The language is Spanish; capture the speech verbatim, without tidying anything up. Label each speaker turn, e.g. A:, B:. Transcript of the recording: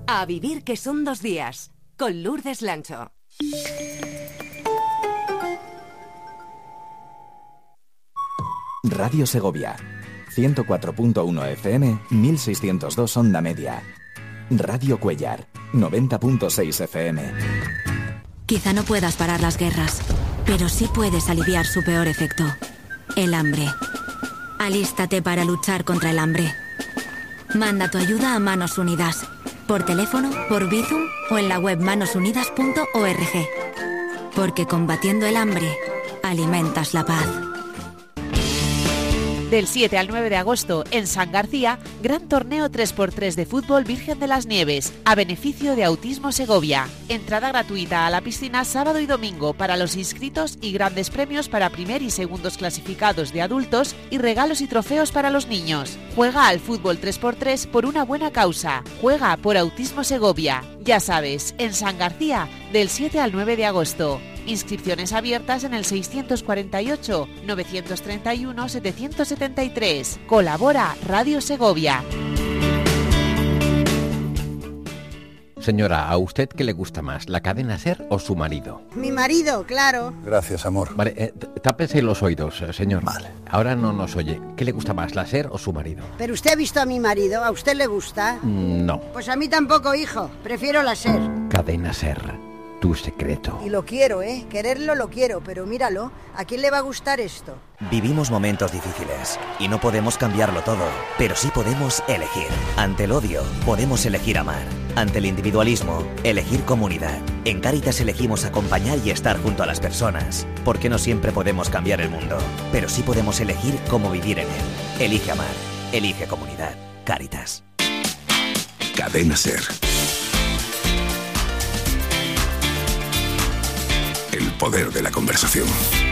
A: A vivir que son dos días, con Lourdes Lancho.
B: Radio Segovia, ciento cuatro punto uno F M, mil seiscientos dos onda media. Radio Cuellar, noventa punto seis F M.
C: Quizá no puedas parar las guerras, pero sí puedes aliviar su peor efecto, el hambre. Alístate para luchar contra el hambre. Manda tu ayuda a Manos Unidas, por teléfono, por Bizum o en la web manos unidas punto org. Porque combatiendo el hambre, alimentas la paz.
D: Del siete al nueve de agosto, en San García, gran torneo tres por tres de fútbol Virgen de las Nieves, a beneficio de Autismo Segovia. Entrada gratuita a la piscina sábado y domingo para los inscritos y grandes premios para primer y segundos clasificados de adultos y regalos y trofeos para los niños. Juega al fútbol tres por tres por una buena causa. Juega por Autismo Segovia. Ya sabes, en San García, del siete al nueve de agosto. Inscripciones abiertas en el seiscientos cuarenta y ocho, novecientos treinta y uno, setecientos setenta y tres. Colabora Radio Segovia.
E: Señora, ¿a usted qué le gusta más, la cadena SER o su marido?
F: Mi marido, claro.
E: Gracias, amor. Vale, eh, tápese los oídos, señor. Vale. Ahora no nos oye. ¿Qué le gusta más, la SER o su marido?
F: Pero usted ha visto a mi marido, ¿a usted le gusta?
E: Mm, no.
F: Pues a mí tampoco, hijo. Prefiero la SER.
E: Cadena SER. Tu secreto.
F: Y lo quiero, ¿eh? Quererlo lo quiero, pero míralo, ¿a quién le va a gustar esto?
G: Vivimos momentos difíciles y no podemos cambiarlo todo, pero sí podemos elegir. Ante el odio, podemos elegir amar. Ante el individualismo, elegir comunidad. En Cáritas elegimos acompañar y estar junto a las personas, porque no siempre podemos cambiar el mundo, pero sí podemos elegir cómo vivir en él. Elige amar, elige comunidad. Cáritas.
H: Cadena SER. El poder de la conversación.